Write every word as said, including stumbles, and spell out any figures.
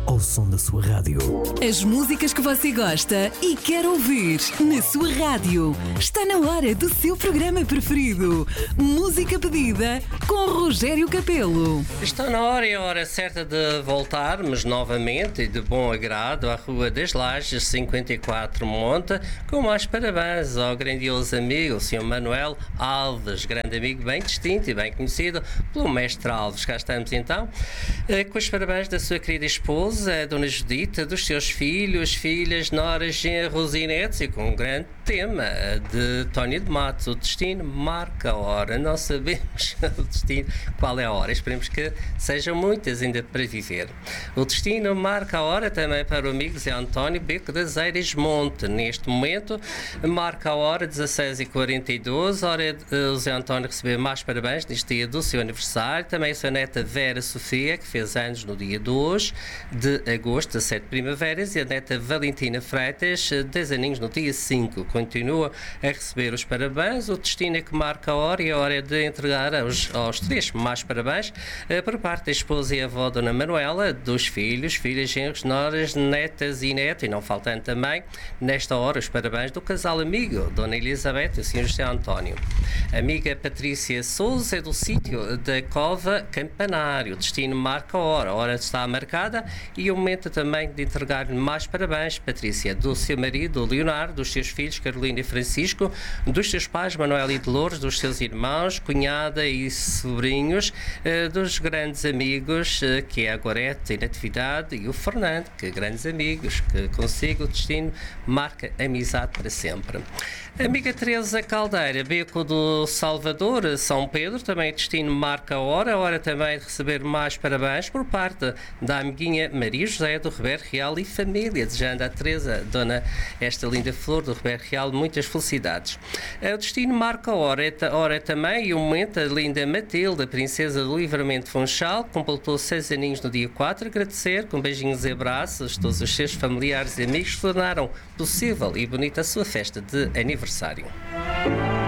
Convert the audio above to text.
ao som da sua rádio. As músicas que você gosta e quer ouvir na sua rádio. Está na hora do seu programa preferido. Música pedida com Rogério Capelo. Está na hora e a hora certa de voltarmos novamente e de bom agrado à Rua das Lajes cinquenta e quatro Monte, com mais parabéns ao grandioso amigo, o senhor Manuel Alves, grande amigo bem distinto e bem conhecido pelo mestre Alves. Cá estamos então, com os parabéns da sua querida esposa, a Dona Judita, dos seus filhos, filhas, noras, genros e netos, e com um grande tema de Tónio de Matos: o destino marca a hora. Não sabemos o destino, qual é a hora, esperemos que sejam muitas ainda para viver. O destino marca a hora também para o amigo Zé António Beco das Eiras Monte. Neste momento marca a hora dezasseis e quarenta e dois, hora de o Zé António receber mais parabéns neste dia do seu aniversário. Também a sua neta Vera Sofia, que fez anos no dia dois de agosto, dezassete primaveras, e a neta Valentina Freitas, dez aninhos no dia cinco. Continua a receber os parabéns. O destino é que marca a hora, e a hora é de entregar aos, aos três mais parabéns eh, por parte da esposa e avó Dona Manuela, dos filhos, filhas, genros, noras, netas e neto, e não faltando também nesta hora os parabéns do casal amigo Dona Elizabeth e o senhor José António. Amiga Patrícia Souza é do sítio da Cova Campanário. O destino marca a hora, a hora está marcada, e o momento também de entregar-lhe mais parabéns, Patrícia, do seu marido Leonardo, dos seus filhos Carolina e Francisco, dos seus pais Manuel e Dolores, dos seus irmãos, cunhada e sobrinhos, eh, dos grandes amigos, eh, que é a Gorete e Natividade, e o Fernando, que grandes amigos, que consigo o destino marca amizade para sempre. Amiga Teresa Caldeira, Beco do Salvador, São Pedro, também o destino marca a hora, a hora também de receber mais parabéns por parte da amiguinha Maria José do Ribeiro Real e família, desejando à Teresa, dona esta linda flor do Ribeiro Real, muitas felicidades. O destino marca a hora, a hora também, e o momento, a linda Matilde, princesa do Livramento Funchal, completou seis aninhos no dia quatro, agradecer com beijinhos e abraços todos os seus familiares e amigos que tornaram possível e bonita a sua festa de aniversário.